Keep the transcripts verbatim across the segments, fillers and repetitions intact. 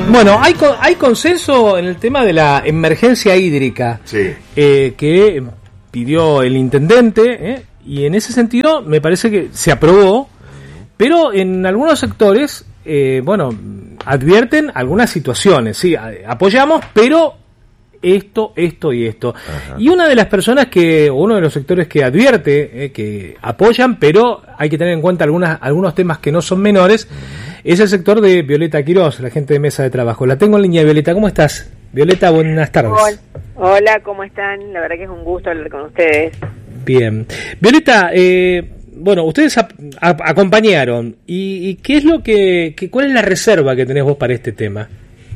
Bueno, hay hay consenso en el tema de la emergencia hídrica, sí. eh, que pidió el intendente, eh, y en ese sentido me parece que se aprobó, pero en algunos sectores, eh, bueno, advierten algunas situaciones, sí, apoyamos, pero esto, esto y esto. Ajá. Y una de las personas que, uno de los sectores que advierte, eh, que apoyan, pero hay que tener en cuenta algunas, algunos temas que no son menores, uh-huh. es el sector de Violeta Quiroz, la gente de mesa de trabajo. La tengo en línea, Violeta, ¿cómo estás? Violeta, buenas tardes. Hola, hola, ¿cómo están? La verdad que es un gusto hablar con ustedes. Bien. Violeta, eh, bueno, ustedes a, a, acompañaron, y, y ¿qué es lo que, que, cuál es la reserva que tenés vos para este tema?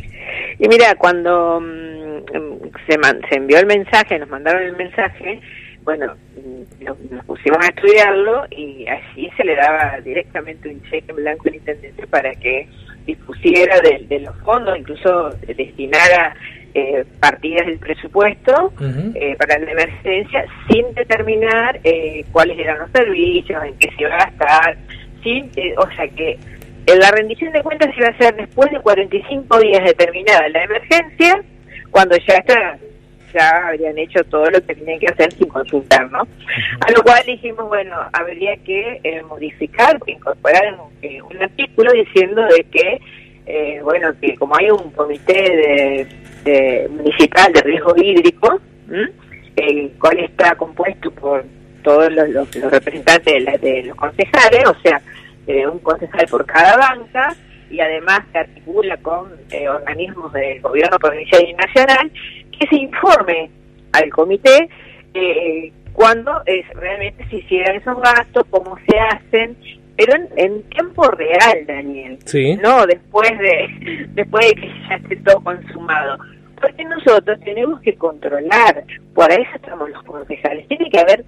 Y mira, cuando um, se, man, se envió el mensaje, nos mandaron el mensaje, bueno, nos, nos pusimos a estudiarlo y así se le daba directamente un cheque en blanco al intendente para que dispusiera de, de los fondos, incluso destinara eh, partidas del presupuesto uh-huh. eh, para la emergencia, sin determinar eh, cuáles eran los servicios, en qué se iba a gastar, sin, eh, o sea que la rendición de cuentas iba a ser después de cuarenta y cinco días determinada la emergencia, cuando ya está, ya habrían hecho todo lo que tenían que hacer sin consultar, ¿no? A lo cual dijimos, bueno, habría que eh, modificar, incorporar eh, un artículo diciendo de que, eh, bueno, que como hay un comité de, de municipal de riesgo hídrico, ¿m? el cual está compuesto por todos los, los, los representantes de, la, de los concejales, o sea, Eh, un concejal por cada banca, y además se articula con eh, organismos del gobierno provincial y nacional, que se informe al comité eh, cuando es, realmente se hicieran esos gastos, cómo se hacen, pero en, en tiempo real, Daniel, sí. no después de después de que ya esté todo consumado, porque nosotros tenemos que controlar, por eso estamos los concejales, tiene que haber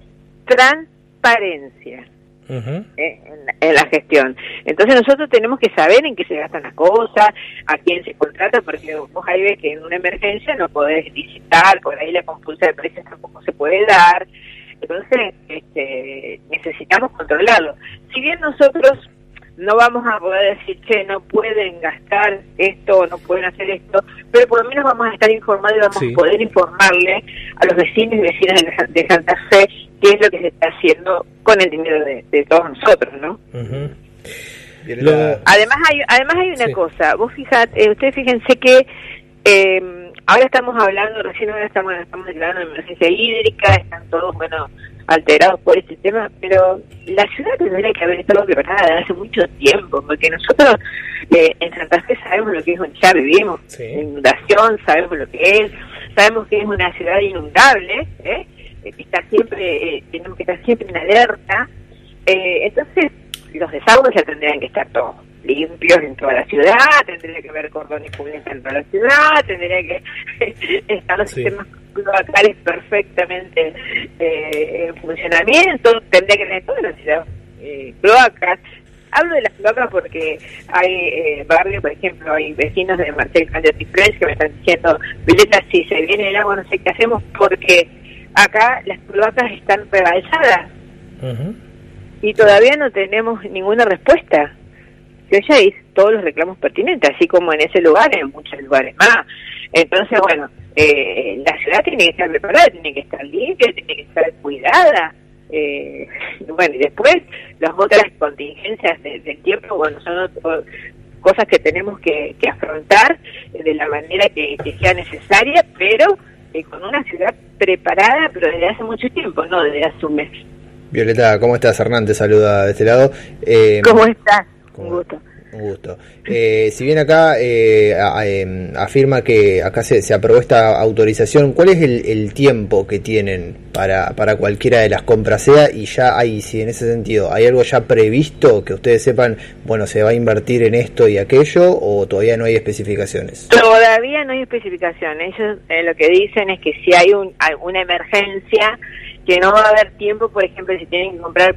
transparencia. Uh-huh. En, en la gestión. Entonces nosotros tenemos que saber en qué se gastan las cosas, a quién se contrata, porque vos ahí ves que en una emergencia no podés licitar, por ahí la compulsa de precios tampoco se puede dar. Entonces este, necesitamos controlarlo. Si bien nosotros no vamos a poder decir que no pueden gastar esto o no pueden hacer esto, pero por lo menos vamos a estar informados y vamos sí. a poder informarle a los vecinos y vecinas de, de Santa Fe qué es lo que se está haciendo con el dinero de, de todos nosotros, ¿no? Uh-huh. Lo... Además hay además hay una sí. cosa, vos fijate, eh, ustedes fíjense que eh, ahora estamos hablando, recién ahora estamos, estamos declarando emergencia hídrica, están todos, bueno, alterados por este tema, pero la ciudad tendría que haber estado preparada hace mucho tiempo, porque nosotros eh, en Santa Fe sabemos lo que es, ya vivimos sí. inundación, sabemos lo que es, sabemos que es una ciudad inundable, ¿eh? Está siempre, eh, tenemos que estar siempre en alerta, eh, entonces los desagües ya tendrían que estar todos limpios en toda la ciudad, tendría que haber cordones públicos en toda la ciudad, tendría que estar los sí. sistemas cloacales perfectamente eh, en funcionamiento, tendría que tener toda la ciudad eh, cloacas. Hablo de las cloacas porque hay eh, barrios, por ejemplo, hay vecinos de Marcel Candiati French que me están diciendo, Violeta, si se viene el agua no sé qué hacemos, porque acá las cloacas están rebalsadas uh-huh. y todavía no tenemos ninguna respuesta. Yo ya hice todos los reclamos pertinentes, así como en ese lugar, en muchos lugares más. Entonces, bueno, eh, la ciudad tiene que estar preparada, tiene que estar limpia, tiene que estar cuidada. Eh, bueno, y después las otras contingencias de, del tiempo, bueno, son otro, cosas que tenemos que, que afrontar de la manera que, que sea necesaria, pero eh, con una ciudad preparada, pero desde hace mucho tiempo, no desde hace un mes. Violeta, ¿cómo estás? Hernán te saluda de este lado. Eh, ¿Cómo estás? Un gusto. Un gusto. Eh, si bien acá eh, a, eh, afirma que acá se, se aprobó esta autorización, ¿cuál es el, el tiempo que tienen para, para cualquiera de las compras? Sea, y ya hay, si en ese sentido, ¿hay algo ya previsto que ustedes sepan, bueno, se va a invertir en esto y aquello, o todavía no hay especificaciones? Todavía no hay especificaciones. Ellos eh, lo que dicen es que si hay un, alguna emergencia, que no va a haber tiempo, por ejemplo, si tienen que comprar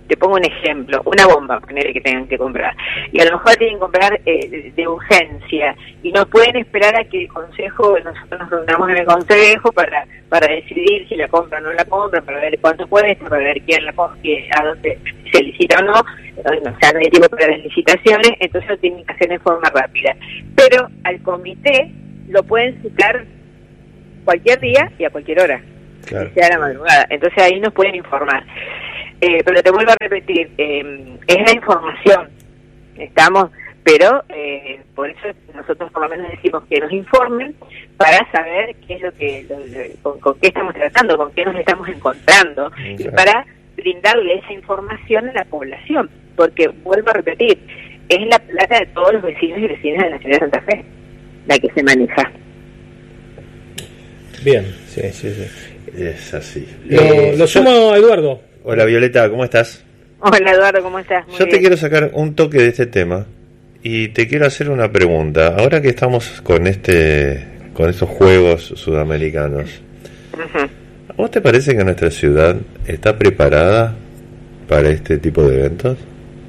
te pongo un ejemplo, una bomba, ponerle que tengan que comprar, y a lo mejor tienen que comprar eh, de, de urgencia, y no pueden esperar a que el consejo, nosotros nos reunamos en el consejo para para decidir si la compra o no la compra, para ver cuánto cuesta, para ver quién la compra, a dónde se licita o no, o sea, no hay tiempo para las licitaciones, entonces lo tienen que hacer de forma rápida. Pero al comité lo pueden citar cualquier día y a cualquier hora, claro, que sea la madrugada, entonces ahí nos pueden informar. Eh, pero te vuelvo a repetir, eh, es la información, estamos, pero eh, por eso nosotros por lo menos decimos que nos informen para saber qué es lo que, lo, lo, con, con qué estamos tratando, con qué nos estamos encontrando, okay, y para brindarle esa información a la población, porque vuelvo a repetir, es la plata de todos los vecinos y vecinas de la ciudad de Santa Fe la que se maneja. Bien, sí, sí, sí, es así. Lo, eh, lo sumo a Eduardo. Hola Violeta, ¿cómo estás? Hola Eduardo, ¿cómo estás? Muy Yo bien. Te quiero sacar un toque de este tema y te quiero hacer una pregunta. Ahora que estamos con este, con estos juegos sudamericanos, uh-huh, ¿a vos te parece que nuestra ciudad está preparada para este tipo de eventos?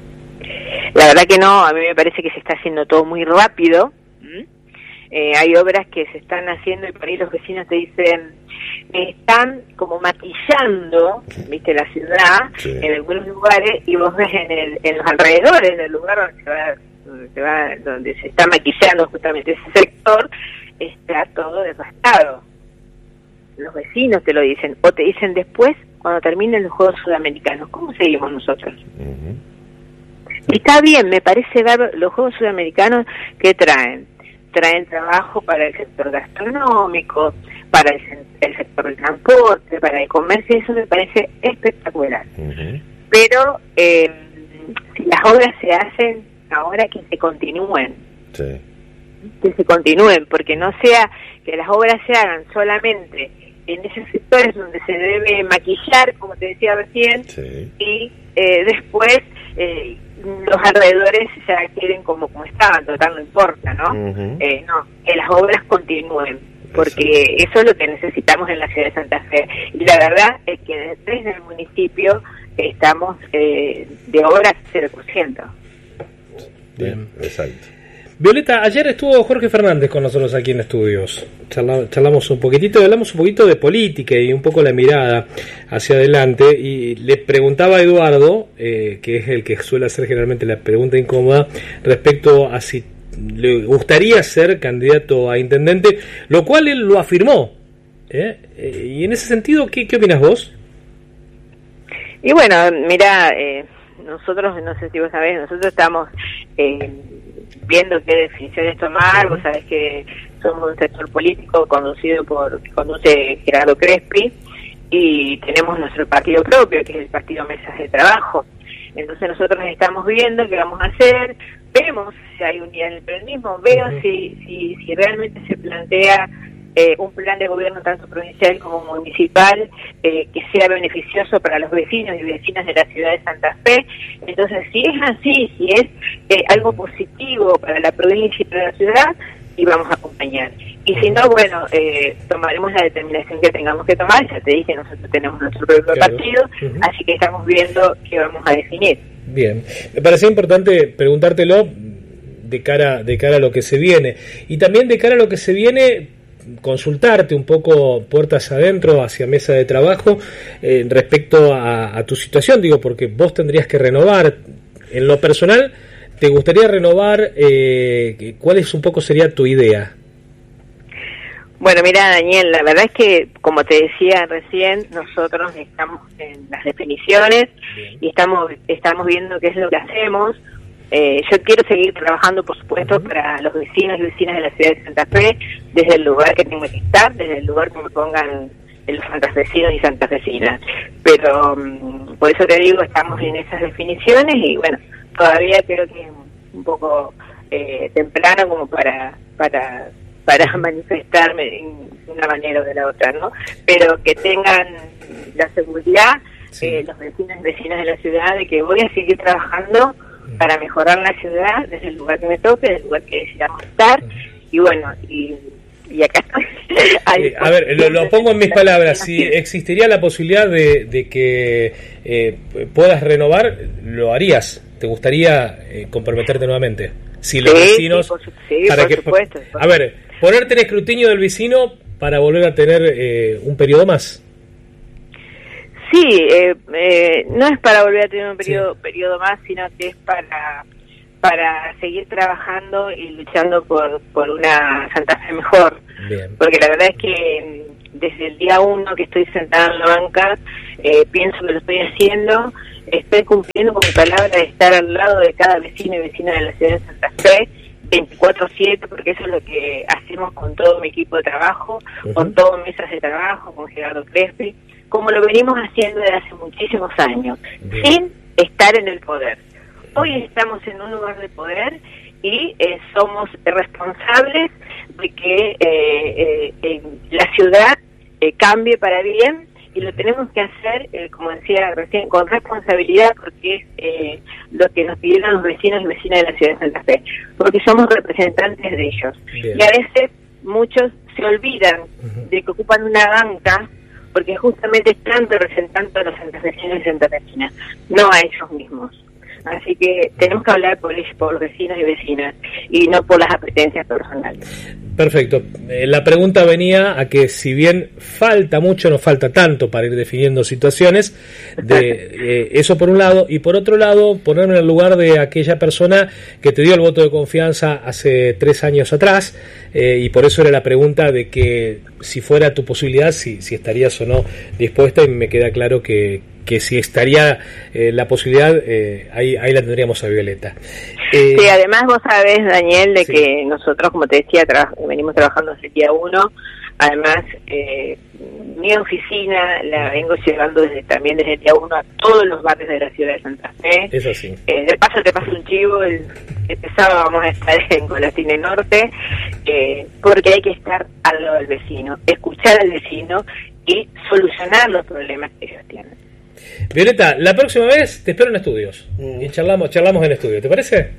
La verdad que no, a mí me parece que se está haciendo todo muy rápido. ¿Mm? Eh, hay obras que se están haciendo y por ahí los vecinos te dicen, están como maquillando, viste, la ciudad, sí, en algunos lugares, y vos ves en, el, en los alrededores del lugar donde se, va, donde se va, donde se está maquillando justamente ese sector, está todo devastado. Los vecinos te lo dicen, o te dicen después, cuando terminen los Juegos Sudamericanos, ¿cómo seguimos nosotros? Uh-huh. Y está bien, me parece dar los Juegos Sudamericanos que traen. Traen trabajo para el sector gastronómico, para el, el sector del transporte, para el comercio, eso me parece espectacular. Uh-huh. Pero eh, si las obras se hacen ahora, que se continúen. Sí. Que se continúen, porque no sea que las obras se hagan solamente en esos sectores donde se debe maquillar, como te decía recién, sí, y eh, después eh, los alrededores ya queden como como estaban, total, no importa, ¿no? Uh-huh. Eh, no, que las obras continúen, porque eso. eso es lo que necesitamos en la ciudad de Santa Fe. Y la verdad es que desde el municipio estamos eh, de obras cero por ciento. Bien, exacto. Violeta, ayer estuvo Jorge Fernández con nosotros aquí en estudios. Charla, charlamos un poquitito, hablamos un poquito de política y un poco la mirada hacia adelante. Y le preguntaba a Eduardo, eh, que es el que suele hacer generalmente la pregunta incómoda, respecto a si le gustaría ser candidato a intendente, lo cual él lo afirmó. ¿eh? Eh, y en ese sentido, ¿qué, qué opinas vos? Y bueno, mira, eh, nosotros, no sé si vos sabés, nosotros estamos eh, viendo qué definiciones tomar. Vos sabés que somos un sector político conducido por, que conduce Gerardo Crespi, y tenemos nuestro partido propio, que es el Partido Mesas de Trabajo. Entonces nosotros estamos viendo qué vamos a hacer, vemos si hay unidad en el peronismo, veo uh-huh. si, si, si realmente se plantea eh, un plan de gobierno tanto provincial como municipal eh, que sea beneficioso para los vecinos y vecinas de la ciudad de Santa Fe. Entonces, si es así, si es eh, algo positivo para la provincia y para la ciudad, y vamos a acompañar. Y si no, bueno, eh, tomaremos la determinación que tengamos que tomar. Ya te dije, nosotros tenemos nuestro propio claro. partido, uh-huh. así que estamos viendo qué vamos a definir. Bien, me parecía importante preguntártelo de cara, de cara a lo que se viene, y también de cara a lo que se viene, consultarte un poco puertas adentro hacia mesa de trabajo eh, respecto a, a tu situación, digo, porque vos tendrías que renovar. En lo personal, ¿te gustaría renovar? Eh, ¿Cuál es un poco sería tu idea? Bueno, mira, Daniel, la verdad es que, como te decía recién, nosotros estamos en las definiciones. Bien. y estamos estamos viendo qué es lo que hacemos. Eh, yo quiero seguir trabajando, por supuesto, uh-huh. para los vecinos y vecinas de la ciudad de Santa Fe, desde el lugar que tengo que estar, desde el lugar que me pongan los santafesinos y santafesinas. Pero, um, por eso te digo, estamos en esas definiciones y, bueno, todavía creo que es un poco eh, temprano como para para para manifestarme de una manera o de la otra, ¿no? Pero que tengan la seguridad, sí. eh, los vecinos y vecinas de la ciudad, de que voy a seguir trabajando para mejorar la ciudad desde el lugar que me toque, desde el lugar que decidamos estar, y bueno, y, y acá estoy. Eh, a ver, lo, lo pongo en mis palabras. Si existiría la posibilidad de, de que eh, puedas renovar, ¿lo harías? ¿Te gustaría eh, comprometerte nuevamente? Si los sí, vecinos... Sí, por, su, sí, para por que, supuesto. A ver, ponerte en escrutinio del vecino para volver a tener eh, un periodo más. Sí, eh, eh, no es para volver a tener un periodo, sí. periodo más, sino que es para para seguir trabajando y luchando por, por una Santa Fe mejor. Bien. Porque la verdad es que desde el día uno que estoy sentada en la banca, eh, pienso que lo estoy haciendo, estoy cumpliendo con mi palabra de estar al lado de cada vecino y vecina de la ciudad de Santa Fe, veinticuatro siete, porque eso es lo que hacemos con todo mi equipo de trabajo, uh-huh. con todas mesas de trabajo, con Gerardo Crespi, como lo venimos haciendo desde hace muchísimos años, bien. Sin estar en el poder. Hoy estamos en un lugar de poder y eh, somos responsables de que eh, eh, eh, la ciudad eh, cambie para bien, y lo tenemos que hacer, eh, como decía recién, con responsabilidad, porque es eh, lo que nos pidieron los vecinos y vecinas de la ciudad de Santa Fe, porque somos representantes de ellos. Bien. Y a veces muchos se olvidan uh-huh. de que ocupan una banca, porque justamente están representando a los santafesinos y santafesinas, no a ellos mismos. Así que tenemos que hablar por ellos, por vecinos y vecinas, y no por las apetencias personales. Perfecto. Eh, la pregunta venía a que si bien falta mucho, no falta tanto para ir definiendo situaciones, de eh, eso por un lado, y por otro lado, ponerme en el lugar de aquella persona que te dio el voto de confianza hace tres años atrás, eh, y por eso era la pregunta de que si fuera tu posibilidad, si, si estarías o no dispuesta, y me queda claro que que si estaría eh, la posibilidad, eh, ahí ahí la tendríamos a Violeta. Eh, sí, además vos sabés, Daniel, de sí. que nosotros, como te decía, tra- venimos trabajando desde el día uno. Además, eh, mi oficina la vengo llevando desde también desde el día uno a todos los barrios de la ciudad de Santa Fe. Eso sí. Eh, de paso te paso un chivo, el, este sábado vamos a estar en Colatine Norte, eh, porque hay que estar al lado del vecino, escuchar al vecino y solucionar los problemas que ellos tienen. Violeta, la próxima vez te espero en estudios mm. y charlamos charlamos en estudio, ¿te parece?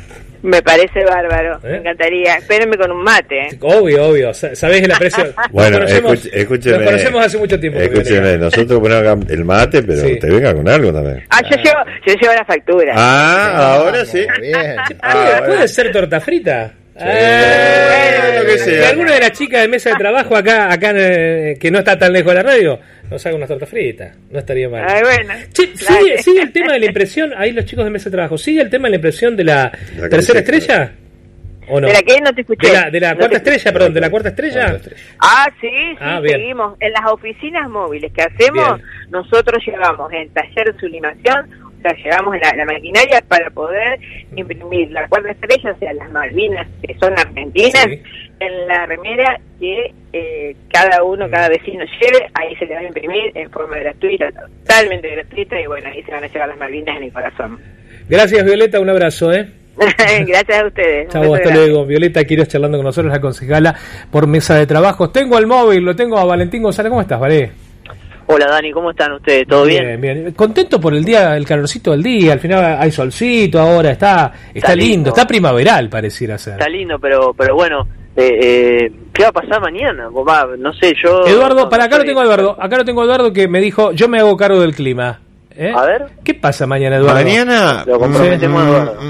Me parece bárbaro, ¿Eh? Me encantaría. Espérenme con un mate. ¿eh? Obvio, obvio. Sabés el aprecio. Bueno, escuch, escúcheme. Nos conocemos hace mucho tiempo. Escúcheme, nosotros ponemos el mate, pero sí. Te venga con algo también. Ah, yo llevo, yo llevo la factura. Ah, ah ahora sí. Bien. Ah, ¿puede ser torta frita? Sí. Eh, lo que sea. ¿Alguna de las chicas de mesa de trabajo acá, acá eh, que no está tan lejos de la radio, nos haga unas tortas fritas? No estaría mal. Ay, bueno, che, sigue, sigue el tema de la impresión, ahí los chicos de mesa de trabajo, ¿sigue el tema de la impresión de la, la tercera estrella? ¿O no? ¿De la qué? No te escuché. De la, de la no cuarta estrella, perdón, de la cuarta estrella. Cuarta estrella. Ah, sí, sí, ah, seguimos. En las oficinas móviles que hacemos, bien. Nosotros llevamos el taller de sublimación, o sea, llevamos la, la maquinaria para poder imprimir la cuarta estrella, o sea, las Malvinas, que son argentinas, sí. En la remera que eh, cada uno, cada vecino lleve, ahí se le va a imprimir en forma gratuita, totalmente gratuita, y bueno, ahí se van a llevar las Malvinas en el corazón. Gracias, Violeta, un abrazo, ¿eh? Gracias a ustedes. Chau, hasta grande. luego. Violeta Quiroz charlando con nosotros, la concejala por mesa de trabajos. Tengo el móvil, lo tengo a Valentín González. ¿Cómo estás, Valé? Hola, Dani, ¿cómo están ustedes? ¿Todo bien? Bien, bien. Contento por el día, el calorcito del día. Al final hay solcito ahora, está está, está lindo. lindo, está primaveral pareciera ser. Está lindo, pero pero bueno, eh, eh, ¿qué va a pasar mañana? Va, no sé, yo... Eduardo, no, para no acá lo tengo a Eduardo. Acá lo tengo a Eduardo que me dijo, yo me hago cargo del clima. ¿Eh? A ver. ¿Qué pasa mañana, Eduardo? Mañana... Lo comprometemos, mm, Eduardo.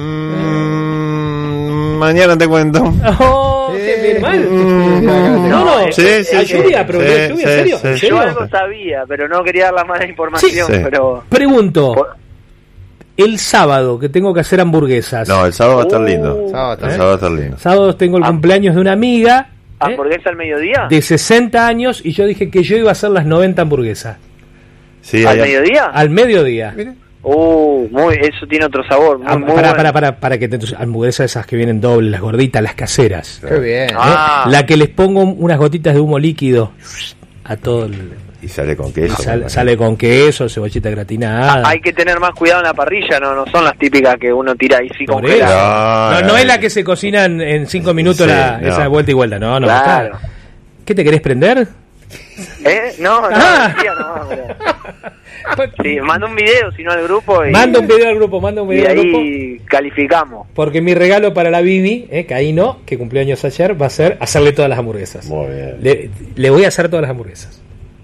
Mm, mañana te cuento. Oh, sí, bien mal. No, no, no. Sí, sí, ¿Hay sí, lluvia? sí, ¿Pero sí, lluvia? ¿En serio? sí, ¿En sí. serio? Yo algo sabía, pero no quería dar la mala información, Sí, sí. pero... Pregunto, Por... el sábado que tengo que hacer hamburguesas. No, el sábado va a estar Uh, lindo. sábado, El ¿eh? sábado va a estar lindo. Sábado tengo el Ah. cumpleaños de una amiga. ¿eh? ¿Hamburguesa al mediodía? De sesenta años, y yo dije que yo iba a hacer las noventa hamburguesas. Sí, ¿Al hay- mediodía? Al mediodía. Uh, muy, eso tiene otro sabor, muy, Ah, muy para, bueno. para, para, para que te entusi- hamburguesas esas que vienen dobles, las gorditas, las caseras. Qué bien. Ah. ¿eh? La que les pongo unas gotitas de humo líquido a todo el, Y sale con y queso. sal- me sale con queso, cebollita gratinada. Hay que tener más cuidado en la parrilla, no no son las típicas que uno tira ahí sí Por congela. eso. No, No, no es la que se cocinan en cinco minutos Sí, la, no. esa vuelta y vuelta, no, no. Claro. ¿Qué te querés prender? ¿Eh? No, no, Ah. decía nomás, pero... Sí, manda un video, si no al grupo. Y, Manda un video al grupo, manda un y video al grupo. ahí calificamos. Porque mi regalo para la Bibi, eh, que ahí no, que cumplió años ayer, va a ser hacerle todas las hamburguesas. Muy bien. Le, le voy a hacer todas las hamburguesas.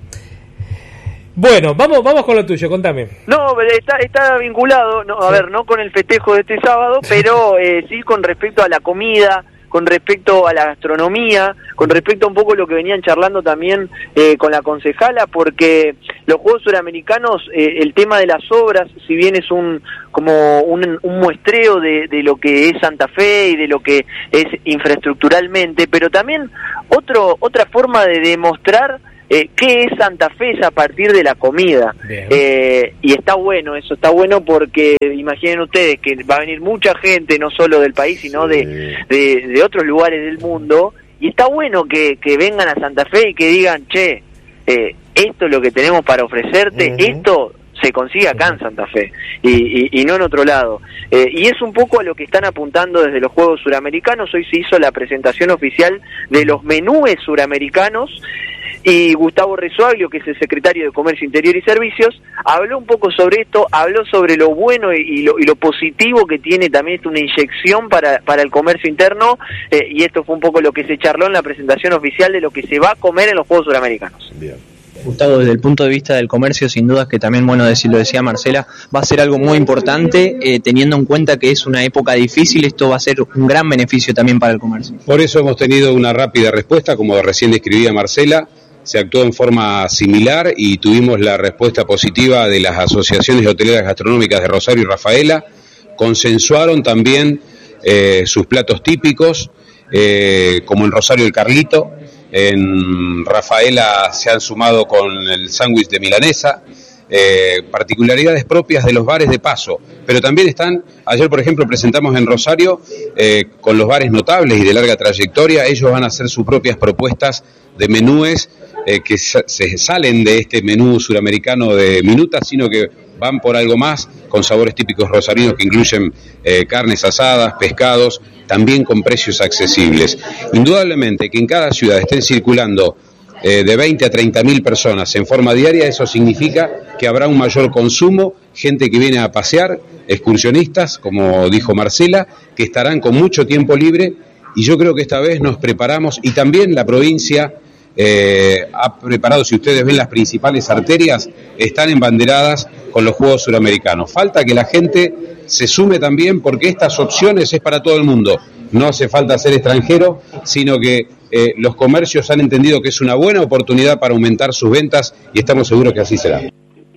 Bueno, vamos vamos con lo tuyo, contame. No, pero está, está vinculado, no, a ver, no con el festejo de este sábado, pero eh, sí con respecto a la comida, con respecto a la gastronomía, con respecto a un poco lo que venían charlando también eh, con la concejala, porque los Juegos Suramericanos, eh, el tema de las obras, si bien es un como un, un muestreo de, de lo que es Santa Fe y de lo que es infraestructuralmente, pero también otro otra forma de demostrar Eh, ¿qué es Santa Fe? Es a partir de la comida. Eh, y está bueno eso, está bueno porque imaginen ustedes que va a venir mucha gente, no solo del país, sino de, de, de otros lugares del mundo, y está bueno que, que vengan a Santa Fe y que digan, che, eh, esto es lo que tenemos para ofrecerte, uh-huh. esto se consigue acá en Santa Fe y, y, y no en otro lado. Eh, y es un poco a lo que están apuntando desde los Juegos Suramericanos. Hoy se hizo la presentación oficial de los menúes suramericanos y Gustavo Resuaglio, que es el secretario de Comercio Interior y Servicios, habló un poco sobre esto, habló sobre lo bueno y, y, lo, y lo positivo que tiene también esto, una inyección para, para el comercio interno, eh, y esto fue un poco lo que se charló en la presentación oficial de lo que se va a comer en los Juegos Suramericanos. Bien. Gustavo, desde el punto de vista del comercio, sin duda que también, bueno, decir, lo decía Marcela, va a ser algo muy importante, eh, teniendo en cuenta que es una época difícil, esto va a ser un gran beneficio también para el comercio. Por eso hemos tenido una rápida respuesta, como recién describía Marcela, se actuó en forma similar y tuvimos la respuesta positiva de las asociaciones hoteleras gastronómicas de Rosario y Rafaela, consensuaron también eh, sus platos típicos, eh, como en Rosario el Carlito, en Rafaela se han sumado con el sándwich de milanesa, eh, particularidades propias de los bares de paso, pero también están, ayer por ejemplo presentamos en Rosario eh, con los bares notables y de larga trayectoria, ellos van a hacer sus propias propuestas de menúes eh, que sa- se salen de este menú suramericano de minutas, sino que van por algo más, con sabores típicos rosarinos que incluyen eh, carnes asadas, pescados, también con precios accesibles. Indudablemente que en cada ciudad estén circulando eh, de veinte a treinta mil personas en forma diaria, eso significa que habrá un mayor consumo, gente que viene a pasear, excursionistas, como dijo Marcela, que estarán con mucho tiempo libre, y yo creo que esta vez nos preparamos, y también la provincia eh, ha preparado, si ustedes ven las principales arterias, están embanderadas con los Juegos Suramericanos. Falta que la gente se sume también, porque estas opciones es para todo el mundo, no hace falta ser extranjero, sino que eh, los comercios han entendido que es una buena oportunidad para aumentar sus ventas, y estamos seguros que así será.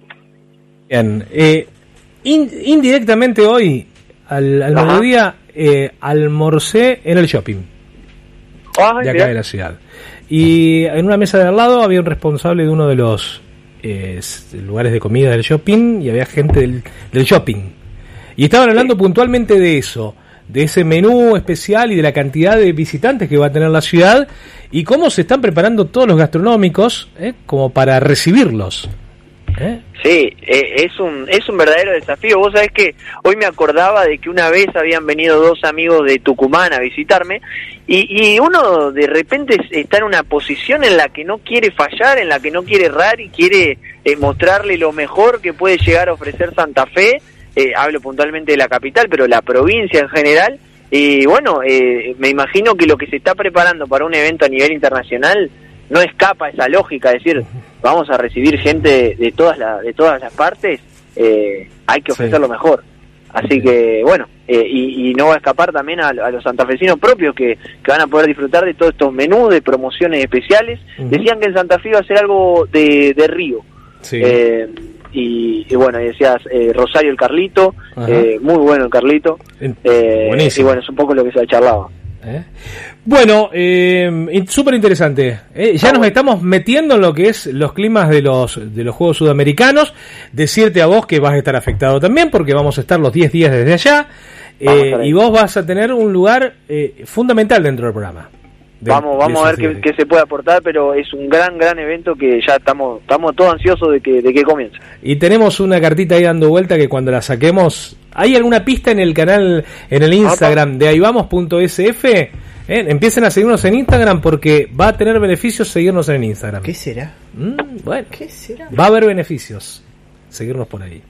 Bien, eh, in, indirectamente hoy, al, al mediodía, eh, almorcé en el shopping Ay, de acá mirá. de la ciudad. Y en una mesa de al lado había un responsable de uno de los eh, lugares de comida del shopping y había gente del, del shopping. Y estaban hablando puntualmente de eso, de ese menú especial y de la cantidad de visitantes que va a tener la ciudad y cómo se están preparando todos los gastronómicos eh, como para recibirlos. ¿Eh? Sí, eh, es un es un verdadero desafío. Vos sabés que hoy me acordaba de que una vez habían venido dos amigos de Tucumán a visitarme y, y uno de repente está en una posición en la que no quiere fallar, en la que no quiere errar y quiere eh, mostrarle lo mejor que puede llegar a ofrecer Santa Fe. Eh, hablo puntualmente de la capital, pero la provincia en general. Y bueno, eh, me imagino que lo que se está preparando para un evento a nivel internacional no escapa a esa lógica, es decir, vamos a recibir gente de, de todas las de todas las partes, eh, hay que ofrecer Sí. lo mejor. Así que, bueno, eh, y, y no va a escapar también a, a los santafesinos propios que, que van a poder disfrutar de todos estos menús, de promociones especiales. Uh-huh. Decían que en Santa Fe iba a ser algo de, de río. Sí. Eh, y, y bueno, y decías eh, Rosario el Carlito, Ajá. eh, muy bueno el Carlito. Eh, Buenísimo. y bueno, es un poco lo que se charlaba. ¿Eh? Bueno, eh, súper interesante. ¿eh? Ya Ah, nos bueno. estamos metiendo en lo que es los climas de los de los Juegos Sudamericanos. Decirte a vos que vas a estar afectado también, porque vamos a estar los diez días desde allá. Vamos eh, a ver. y vos vas a tener un lugar eh, fundamental dentro del programa. De- Vamos, de vamos a ver esos qué, días. qué se puede aportar, pero es un gran, gran evento que ya estamos estamos todos ansiosos de que de que comience. Y tenemos una cartita ahí dando vuelta que cuando la saquemos, ¿hay alguna pista en el canal, en el Instagram de ahí vamos punto s f? Eh, empiecen a seguirnos en Instagram porque va a tener beneficios seguirnos en Instagram. ¿Qué será? Mm, bueno, ¿Qué será? Va a haber beneficios seguirnos por ahí.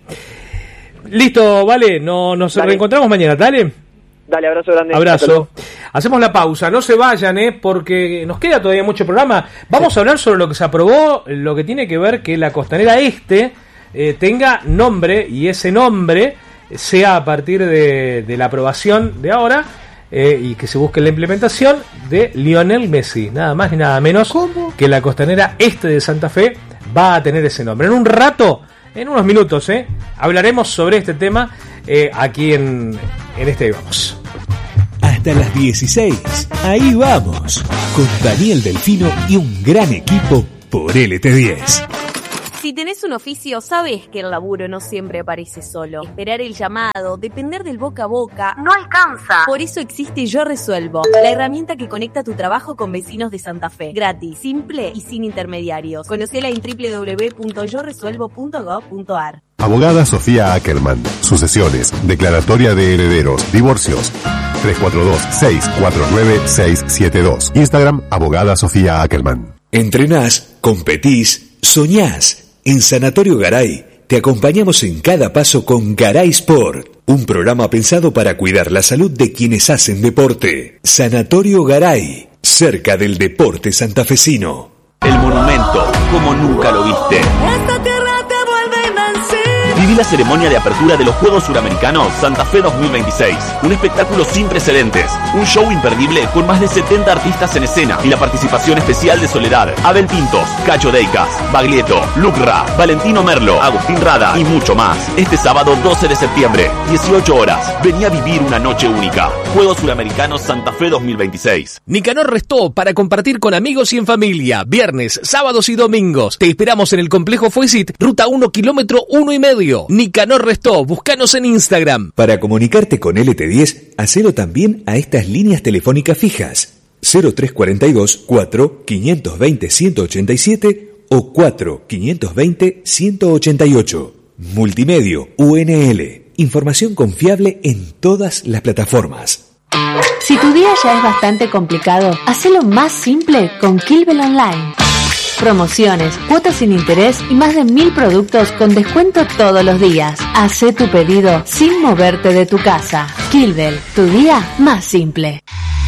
Listo, vale, no, nos Dale. reencontramos mañana, dale. Dale, abrazo grande. Hasta Abrazo. luego. Hacemos la pausa, no se vayan, eh, porque nos queda todavía mucho programa. Vamos a hablar sobre lo que se aprobó, lo que tiene que ver que la Costanera Este eh, tenga nombre, y ese nombre sea a partir de, de la aprobación de ahora, eh, y que se busque la implementación de Lionel Messi, nada más y nada menos. ¿Cómo? Que la Costanera Este de Santa Fe va a tener ese nombre. En un rato, en unos minutos, eh, hablaremos sobre este tema eh, aquí en, en este Vamos. Hasta las dieciséis, ahí vamos, con Daniel Delfino y un gran equipo por L T diez. Si tenés un oficio, sabés que el laburo no siempre aparece solo. Esperar el llamado, depender del boca a boca, no alcanza. Por eso existe Yo Resuelvo, la herramienta que conecta tu trabajo con vecinos de Santa Fe. Gratis, simple y sin intermediarios. Conocela en doble u doble u doble u punto yo resuelvo punto gob punto ar. Abogada Sofía Ackerman. Sucesiones, declaratoria de herederos, divorcios. tres cuatro dos, seis cuatro nueve, seis siete dos. Instagram, Abogada Sofía Ackerman. Entrenás, competís, soñás. En Sanatorio Garay te acompañamos en cada paso con Garay Sport, un programa pensado para cuidar la salud de quienes hacen deporte. Sanatorio Garay, cerca del deporte santafesino. El monumento, como nunca lo viste. Esta tierra te vuelve invencible. Viví la ceremonia de apertura de los Juegos Suramericanos Santa Fe dos mil veintiséis. Un espectáculo sin precedentes. Un show imperdible con más de setenta artistas en escena y la participación especial de Soledad, Abel Pintos, Cacho Deicas, Baglietto, Lucra, Valentino Merlo, Agustín Rada y mucho más. Este sábado doce de septiembre, dieciocho horas. Vení a vivir una noche única. Juegos Suramericanos Santa Fe dos mil veintiséis. Nicanor Restó para compartir con amigos y en familia. Viernes, sábados y domingos. Te esperamos en el complejo Fuesit, ruta uno, kilómetro uno y medio. Nicanor Restó, búscanos en Instagram. Para comunicarte con L T diez, hacelo también a estas líneas telefónicas fijas: cero tres cuatro dos, cuatro, cinco dos cero, uno ocho siete o cuatro, cinco dos cero, uno ocho ocho. Multimedio U N L. Información confiable en todas las plataformas. Si tu día ya es bastante complicado, hacelo más simple con Kilbel Online. Promociones, cuotas sin interés y más de mil productos con descuento todos los días. Hacé tu pedido sin moverte de tu casa. Kilbel, tu día más simple.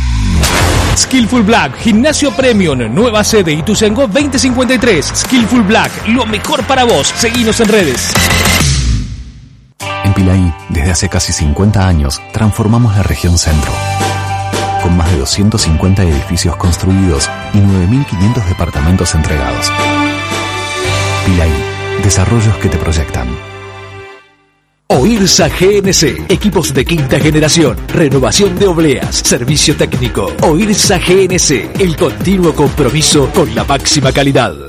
Skillful Black, gimnasio premium, nueva sede Ituzaingó veinte cincuenta y tres. Skillful Black, lo mejor para vos. Seguinos en redes. En Pilaí, desde hace casi cincuenta años, transformamos la región centro. Con más de doscientos cincuenta edificios construidos y nueve mil quinientos departamentos entregados. Pilaí, desarrollos que te proyectan. OIRSA G N C, equipos de quinta generación, renovación de obleas, servicio técnico. OIRSA G N C, el continuo compromiso con la máxima calidad.